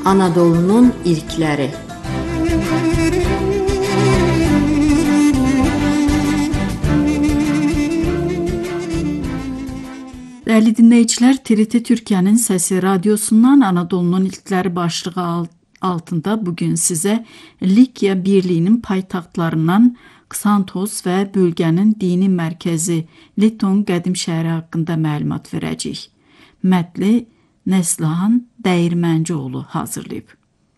Anadolu'nun ilkləri. Değerli dinleyiciler, TRT Türkiye'nin Sesi Radyosu'ndan Anadolu'nun ilkləri başlığı altında bugün size Likya Birliği'nin paytaxtlarından Ksantos ve bölgenin dini merkezi Leton qədim şəhəri haqqında məlumat verəcəyik. Mətni Neslihan Dəyirməncioğlu hazırlayıb.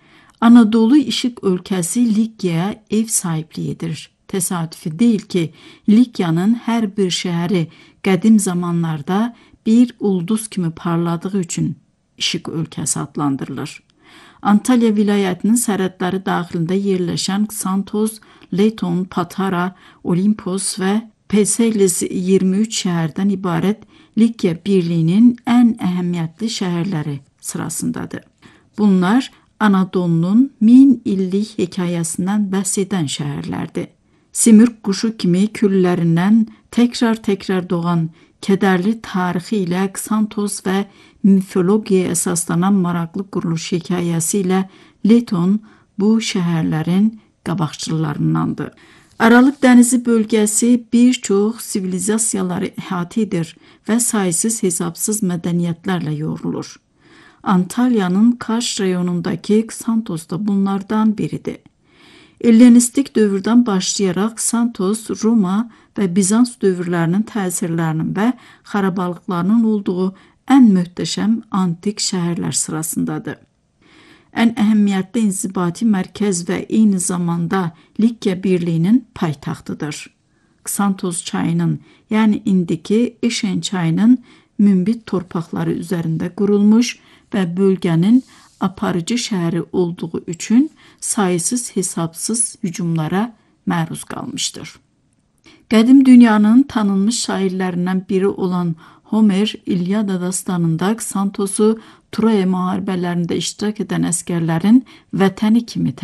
Anadolu İşıq ölkəsi Likya'ya ev sahipliği edir. Tesadüfi değil ki, Likya'nın her bir şəhəri qədim zamanlarda bir ulduz kimi parladığı üçün İşıq ölkəsi adlandırılır. Antalya vilayətinin sərhədləri daxilində yerləşən Ksantos, Leton, Patara, Olimpos ve Peselis 23 şəhərdən ibarət Likya Birliği'nin en əhəmiyyətli şəhərləri sırasındadır. Bunlar Anadolu'nun 1000 illik hekayəsindən bəhs edən şəhərlərdir. Simürg quşu kimi küllərindən tekrar doğan kədərli tarixi ilə Ksantos və mifologiyaya əsaslanan maraqlı quruluş hekayəsi ilə Leton bu şəhərlərin qabaqçılarındandır. Aralıq dənizi bölgəsi bir çox sivilizasiyaları əhatə edir və saysız hesabsız mədəniyyətlərlə yoğrulur. Antalya'nın Kaş rayonundakı Ksantos da bunlardan biridir. Ellenistik dövrdən başlayaraq Ksantos, Roma və Bizans dövrlərinin təsirlərinin və xarabalıqlarının olduğu ən möhtəşəm antik şəhərlər sırasındadır. Ən əhəmiyyətli inzibati mərkəz və eyni zamanda Likya Birliği'nin paytaxtıdır. Ksantos çayının, yəni indiki Eşen çayının münbit torpaqları üzərində qurulmuş və bölgənin aparıcı şəhəri olduğu üçün sayısız hesabsız hücumlara məruz qalmışdır. Qədim dünyanın tanınmış şairlərindən biri olan Homer İlyada dastanında Ksantos'u Troya müharibələrində iştirak edən əskərlərin vətəni kimi